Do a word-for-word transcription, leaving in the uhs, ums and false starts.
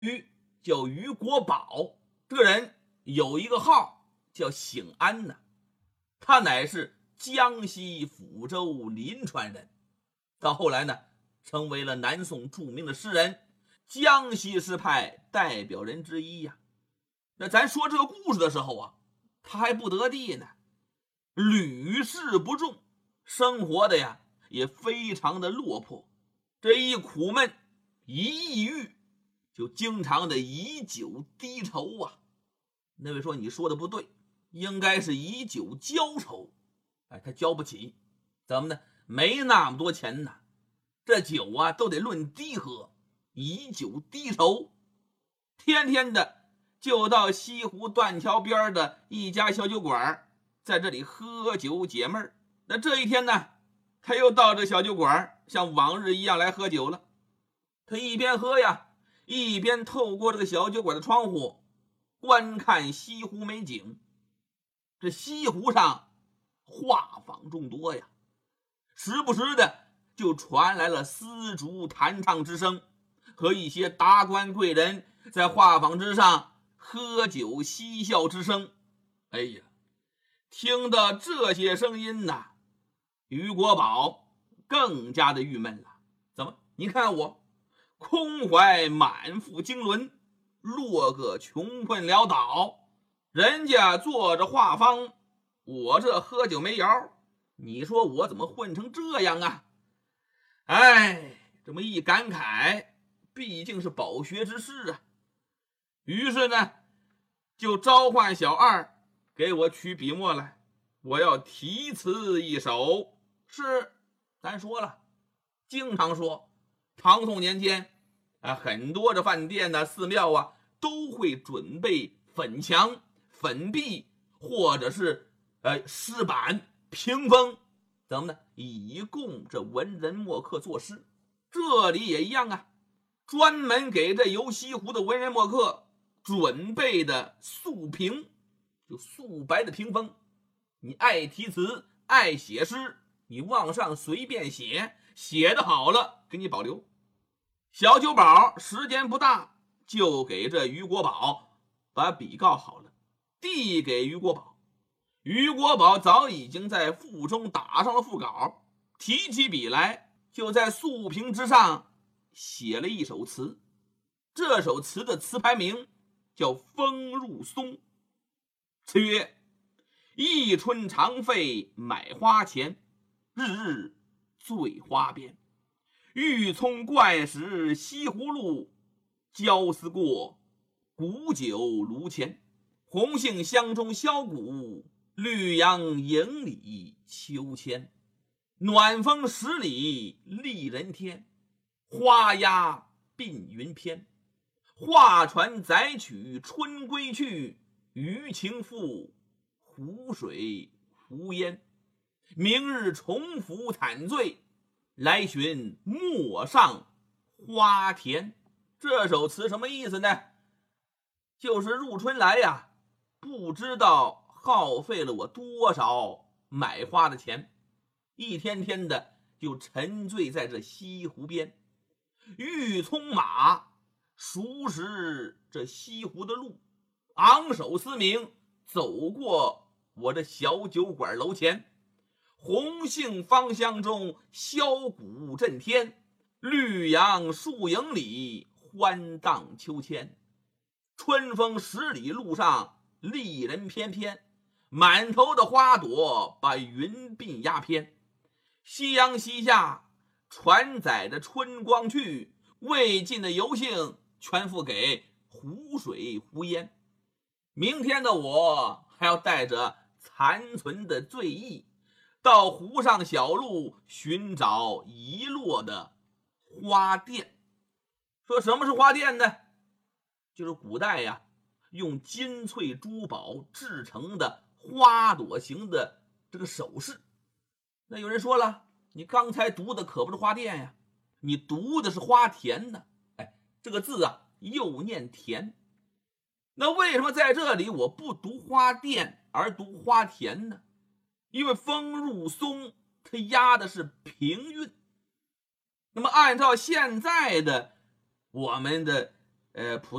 于叫于国宝，这个人有一个号叫醒安呢，他乃是江西抚州临川人，到后来呢，成为了南宋著名的诗人，江西诗派代表人之一呀。那咱说这个故事的时候啊，他还不得地呢，屡试不中，生活的呀也非常的落魄，这一苦闷一抑郁，就经常的以酒低愁啊。那位说你说的不对，应该是以酒浇愁。哎，他交不起，怎么呢？没那么多钱呢，这酒啊都得论低喝，以酒低愁。天天的就到西湖断桥边的一家小酒馆，在这里喝酒解闷。那这一天呢，他又到这小酒馆，像往日一样来喝酒了。他一边喝呀，一边透过这个小酒馆的窗户观看西湖美景。这西湖上画舫众多呀，时不时的就传来了丝竹弹唱之声，和一些达官贵人在画舫之上喝酒嬉笑之声。哎呀，听到这些声音呐，于国宝更加的郁闷了。怎么？你看我空怀满腹经纶，落个穷困潦倒，人家坐着画舫，我这喝酒没摇，你说我怎么混成这样啊？哎，这么一感慨，毕竟是饱学之士啊。于是呢，就召唤小二给我取笔墨来，我要题词一首。是，咱说了，经常说，唐宋年间啊，很多的饭店呢、寺庙啊，都会准备粉墙、粉壁，或者是呃诗板、屏风，怎么呢？以供这文人墨客作诗。这里也一样啊，专门给这游西湖的文人墨客准备的素屏，就素白的屏风。你爱题词，爱写诗，你往上随便写，写得好了给你保留。小酒保时间不大，就给这于国宝把笔告好了，递给于国宝。于国宝早已经在腹中打上了腹稿，提起笔来，就在素屏之上写了一首词。这首词的词牌名叫《风入松》。词曰：一春常费买花钱，日日醉花边。欲从灌食西湖路，焦思过古酒炉前。红杏香中箫鼓，绿杨营里秋千。暖风十里丽人天，花鸦鬓云偏。画船载曲春归去，渔情复湖水湖烟。明日重浮惨醉，来寻陌上花田。这首词什么意思呢？就是入春来呀，不知道耗费了我多少买花的钱，一天天的就沉醉在这西湖边。欲匆马熟识这西湖的路，昂首思明走过我这小酒馆楼前。红杏芳香中箫鼓震天，绿杨树影里欢荡秋千。春风十里路上丽人翩翩，满头的花朵把云鬓压偏。夕阳西下，船载着春光去，未尽的油兴全付给湖水湖烟。明天的我还要带着残存的醉意，到湖上小路寻找遗落的花钿。说什么是花钿呢？就是古代呀，用金翠珠宝制成的花朵形的这个首饰。那有人说了，你刚才读的可不是花钿呀，你读的是花田呢。哎，这个字啊，又念田。那为什么在这里我不读花钿而读花田呢？因为风入松，它押的是平韵。那么按照现在的我们的呃普。